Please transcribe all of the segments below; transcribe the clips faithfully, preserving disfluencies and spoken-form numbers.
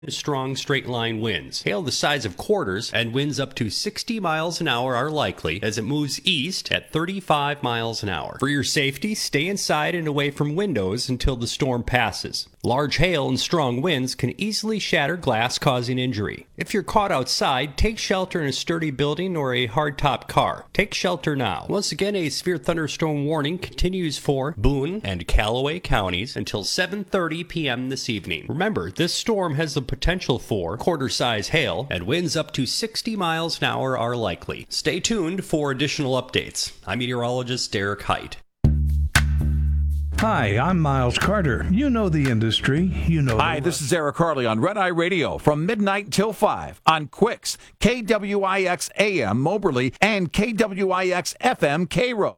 Strong straight-line winds. Hail the size of quarters and winds up to sixty miles an hour are likely as it moves east at thirty-five miles an hour. For your safety, stay inside and away from windows until the storm passes. Large hail and strong winds can easily shatter glass, causing injury. If you're caught outside, take shelter in a sturdy building or a hardtop car. Take shelter now. Once again, a severe thunderstorm warning continues for Boone and Callaway counties until seven thirty p.m. this evening. Remember, this storm has the potential for quarter-size hail, and winds up to sixty miles an hour are likely. Stay tuned for additional updates. I'm meteorologist Derek Height. Hi, I'm Miles Carter. You know the industry. You know. Hi, this is Eric Harley on Red Eye Radio from midnight till five on Quicks, K W I X A M Moberly and K W I X F M Cairo.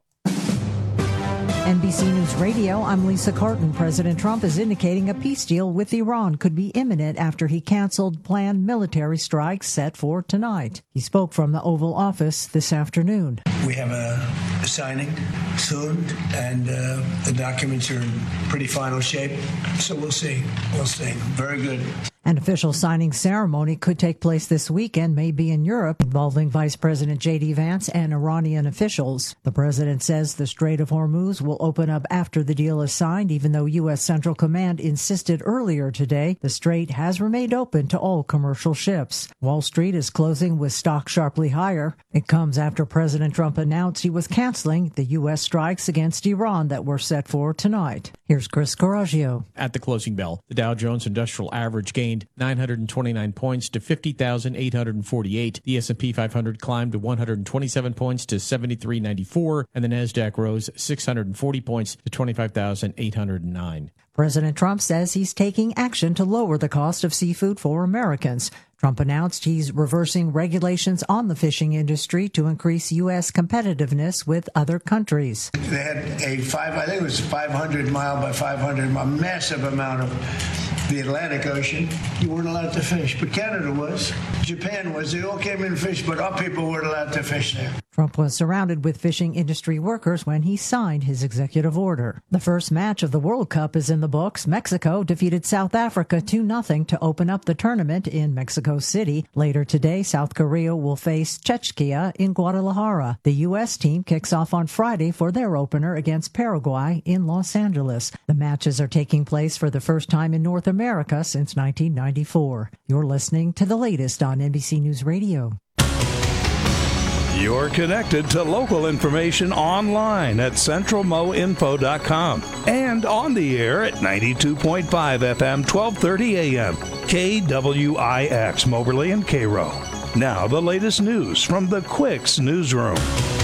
N B C News Radio, I'm Lisa Carton. President Trump is indicating a peace deal with Iran could be imminent after he canceled planned military strikes set for tonight. He spoke from the Oval Office this afternoon. We have a, a signing soon, and uh, the documents are in pretty final shape, so we'll see. We'll see. Very good. An official signing ceremony could take place this weekend, maybe in Europe, involving Vice President J D. Vance and Iranian officials. The president says the Strait of Hormuz will open up after the deal is signed, even though U S. Central Command insisted earlier today the strait has remained open to all commercial ships. Wall Street is closing with stocks sharply higher. It comes after President Trump announced he was canceling the U S strikes against Iran that were set for tonight. Here's Chris Coraggio. At the closing bell, the Dow Jones Industrial Average gained nine hundred twenty-nine points to fifty thousand eight hundred forty-eight. The S and P five hundred climbed to one hundred twenty-seven points to seventy-three ninety-four, and the Nasdaq rose six hundred forty points to twenty-five thousand eight hundred nine. President Trump says he's taking action to lower the cost of seafood for Americans. Trump announced he's reversing regulations on the fishing industry to increase U S competitiveness with other countries. They had a five, I think it was five hundred mile by five hundred mile, massive amount of the Atlantic Ocean. You weren't allowed to fish, but Canada was. Japan was. They all came in and fished, but our people weren't allowed to fish there. Trump was surrounded with fishing industry workers when he signed his executive order. The first match of the World Cup is in the books. Mexico defeated South Africa two nothing to open up the tournament in Mexico City. Later today, South Korea will face Czechia in Guadalajara. The U S team kicks off on Friday for their opener against Paraguay in Los Angeles. The matches are taking place for the first time in North America since nineteen ninety-four. You're listening to the latest on N B C News Radio. You're connected to local information online at central mo info dot com and on the air at ninety-two point five F M, twelve thirty A M, K W I X, Moberly and Cairo. Now the latest news from the Quicks newsroom.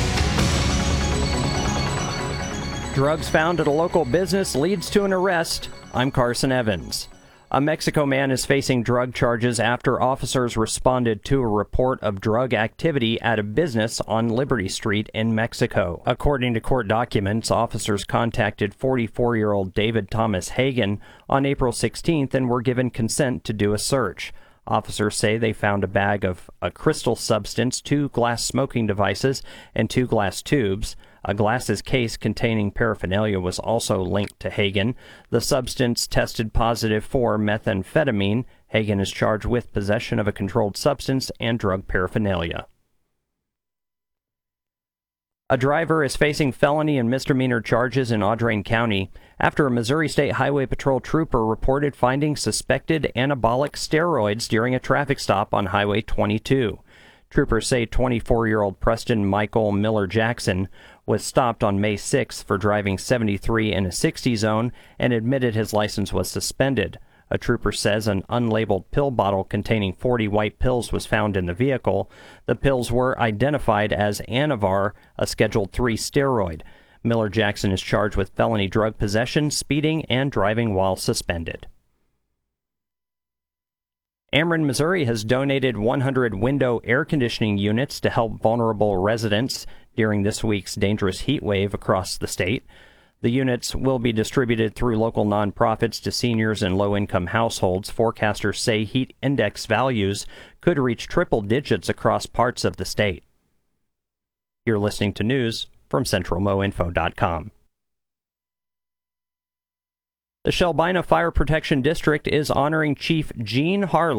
Drugs found at a local business leads to an arrest. I'm Carson Evans. A Mexico man is facing drug charges after officers responded to a report of drug activity at a business on Liberty Street in Mexico. According to court documents, officers contacted forty-four-year-old David Thomas Hagen on April sixteenth and were given consent to do a search. Officers say they found a bag of a crystal substance, two glass smoking devices, and two glass tubes. A glasses case containing paraphernalia was also linked to Hagen. The substance tested positive for methamphetamine. Hagen is charged with possession of a controlled substance and drug paraphernalia. A driver is facing felony and misdemeanor charges in Audrain County after a Missouri State Highway Patrol trooper reported finding suspected anabolic steroids during a traffic stop on Highway twenty-two. Troopers say twenty-four-year-old Preston Michael Miller Jackson was stopped on May sixth for driving seventy-three in a sixty zone and admitted his license was suspended. A trooper says an unlabeled pill bottle containing forty white pills was found in the vehicle. The pills were identified as Anavar, a Schedule three steroid. Miller Jackson is charged with felony drug possession, speeding, and driving while suspended. Ameren, Missouri has donated one hundred window air conditioning units to help vulnerable residents during this week's dangerous heat wave across the state. The units will be distributed through local nonprofits to seniors and low-income households. Forecasters say heat index values could reach triple digits across parts of the state. You're listening to news from central mo info dot com. The Shelbina Fire Protection District is honoring Chief Gene Harley